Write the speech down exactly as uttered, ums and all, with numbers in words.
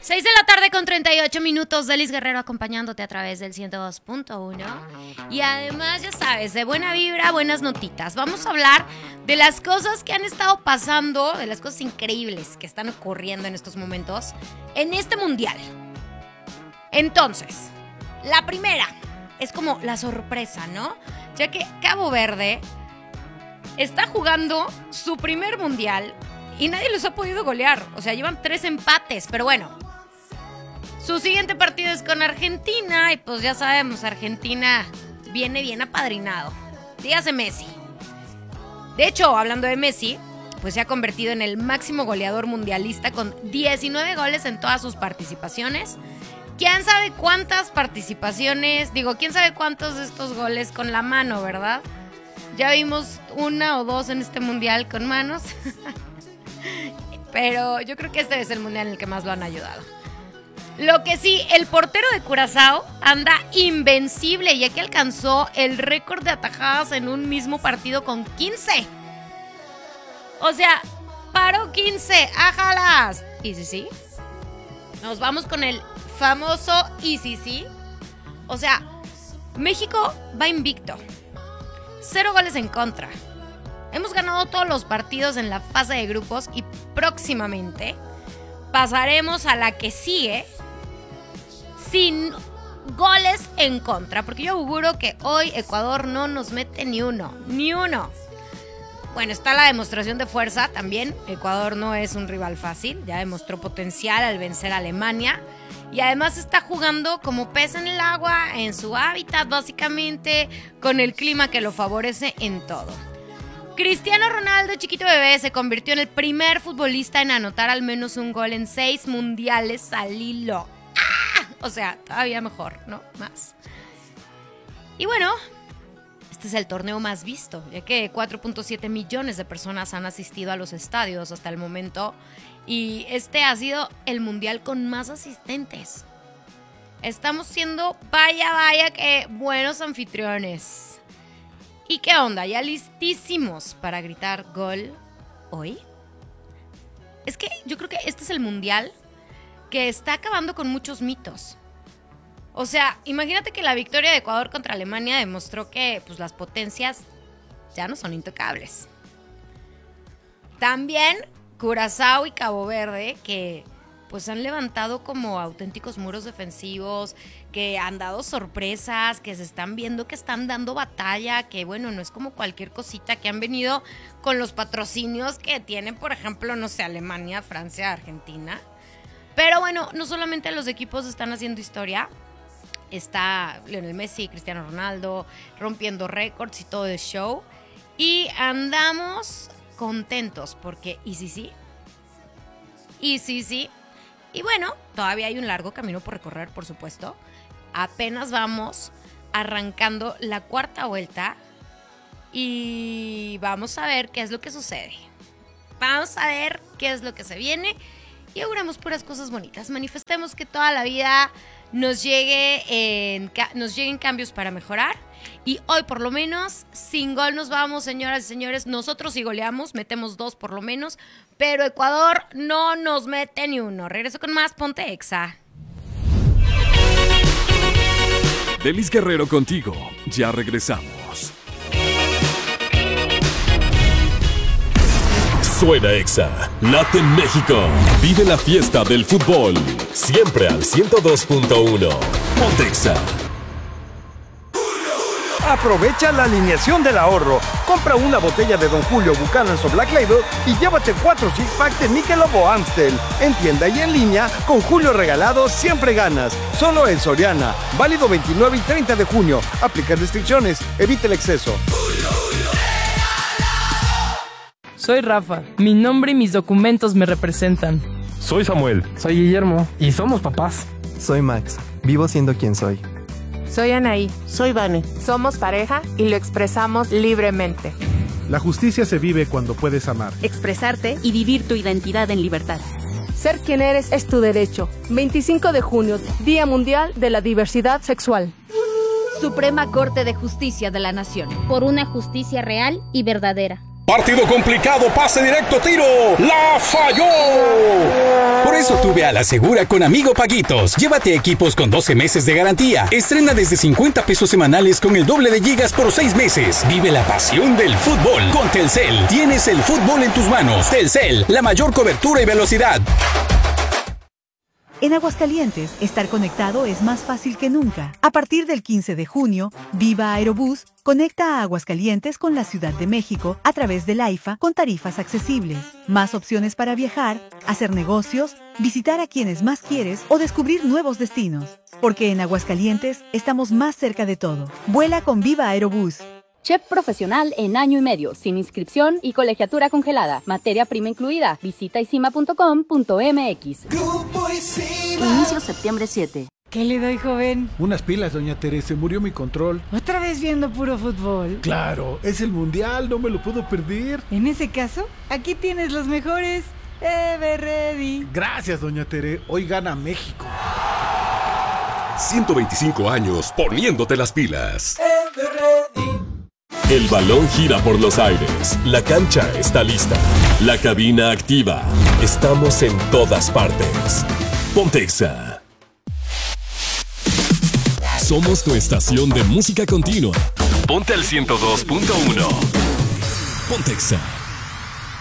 seis de la tarde con treinta y ocho minutos. Delis Guerrero acompañándote a través del ciento dos punto uno. Y además, ya sabes, de buena vibra, buenas notitas. Vamos a hablar de las cosas que han estado pasando, de las cosas increíbles que están ocurriendo en estos momentos en este mundial. Entonces, la primera es como la sorpresa, ¿no? Ya que Cabo Verde está jugando su primer mundial y nadie los ha podido golear. O sea, llevan tres empates, pero bueno. Su siguiente partido es con Argentina y pues ya sabemos, Argentina viene bien apadrinado. Dígase Messi. De hecho, hablando de Messi, pues se ha convertido en el máximo goleador mundialista con diecinueve goles en todas sus participaciones. ¿Quién sabe cuántas participaciones? Digo, ¿quién sabe cuántos de estos goles con la mano, verdad? Ya vimos una o dos en este mundial con manos. Pero yo creo que este es el mundial en el que más lo han ayudado. Lo que sí, el portero de Curazao anda invencible, ya que alcanzó el récord de atajadas en un mismo partido con quince. O sea, paró quince, ájalas. Y sí, sí. Nos vamos con el famoso y sí, sí. O sea, México va invicto. Cero goles en contra. Hemos ganado todos los partidos en la fase de grupos y próximamente pasaremos a la que sigue sin goles en contra, porque yo auguro que hoy Ecuador no nos mete ni uno, ni uno. Bueno, está la demostración de fuerza también. Ecuador no es un rival fácil, ya demostró potencial al vencer a Alemania y además está jugando como pez en el agua, en su hábitat básicamente, con el clima que lo favorece en todo. Cristiano Ronaldo, chiquito bebé, se convirtió en el primer futbolista en anotar al menos un gol en seis mundiales al hilo. ¡Ah! O sea, todavía mejor, ¿no? Más. Y bueno, este es el torneo más visto, ya que cuatro punto siete millones de personas han asistido a los estadios hasta el momento. Y este ha sido el mundial con más asistentes. Estamos siendo, vaya, vaya, que buenos anfitriones. ¿Y qué onda? ¿Ya listísimos para gritar gol hoy? Es que yo creo que este es el mundial que está acabando con muchos mitos. O sea, imagínate que la victoria de Ecuador contra Alemania demostró que pues, las potencias ya no son intocables. También Curazao y Cabo Verde, que pues han levantado como auténticos muros defensivos, que han dado sorpresas, que se están viendo que están dando batalla, que bueno, no es como cualquier cosita, que han venido con los patrocinios que tienen, por ejemplo, no sé, Alemania, Francia, Argentina. Pero bueno, no solamente los equipos están haciendo historia, está Lionel Messi, Cristiano Ronaldo, rompiendo récords y todo el show. Y andamos contentos porque, y sí, sí, y sí, sí. Y bueno, todavía hay un largo camino por recorrer, por supuesto. Apenas vamos arrancando la cuarta vuelta y vamos a ver qué es lo que sucede. Vamos a ver qué es lo que se viene y auguramos puras cosas bonitas. Manifestemos que toda la vida nos llegue en, nos lleguen cambios para mejorar. Y hoy por lo menos sin gol nos vamos, señoras y señores. Nosotros sí goleamos, metemos dos por lo menos, pero Ecuador no nos mete ni uno. Regreso con más Ponte Exa. Delis Guerrero contigo, ya regresamos. Suena Exa, late en México, vive la fiesta del fútbol, siempre al ciento dos punto uno. Ponte Exa. Aprovecha la alineación del ahorro. Compra una botella de Don Julio Buchanan's o Black Label y llévate cuatro six pack de Michelob o Amstel. En tienda y en línea, con Julio regalado siempre ganas. Solo en Soriana. Válido veintinueve y treinta de junio. Aplica restricciones. Evita el exceso. Soy Rafa. Mi nombre y mis documentos me representan. Soy Samuel. Soy Guillermo. Y somos papás. Soy Max. Vivo siendo quien soy. Soy Anaí. Soy Vane. Somos pareja y lo expresamos libremente. La justicia se vive cuando puedes amar, expresarte y vivir tu identidad en libertad. Ser quien eres es tu derecho. veinticinco de junio, Día Mundial de la Diversidad Sexual. Suprema Corte de Justicia de la Nación. Por una justicia real y verdadera. Partido complicado, pase directo, tiro. ¡La falló! Por eso Llévalo tu a la segura con Amigo Paguitos. Llévate equipos con doce meses de garantía. Estrena desde cincuenta pesos semanales con el doble de gigas por seis meses. Vive la pasión del fútbol con Telcel. Tienes el fútbol en tus manos. Telcel, la mayor cobertura y velocidad. En Aguascalientes, estar conectado es más fácil que nunca. A partir del quince de junio, Viva Aerobús conecta a Aguascalientes con la Ciudad de México a través del AIFA con tarifas accesibles. Más opciones para viajar, hacer negocios, visitar a quienes más quieres o descubrir nuevos destinos. Porque en Aguascalientes estamos más cerca de todo. Vuela con Viva Aerobús. Chef profesional en año y medio, sin inscripción y colegiatura congelada. Materia prima incluida. Visita isima punto com punto m x. Inicio septiembre siete. ¿Qué le doy, joven? Unas pilas, doña Teresa, murió mi control. ¿Otra vez viendo puro fútbol? Claro, es el mundial, no me lo puedo perder. En ese caso, aquí tienes los mejores. Everready. Gracias, doña Tere, hoy gana México. ciento veinticinco años poniéndote las pilas. El balón gira por los aires. La cancha está lista. La cabina activa. Estamos en todas partes. Ponte Exa. Somos tu estación de música continua. Ponte al ciento dos punto uno. Ponte Exa.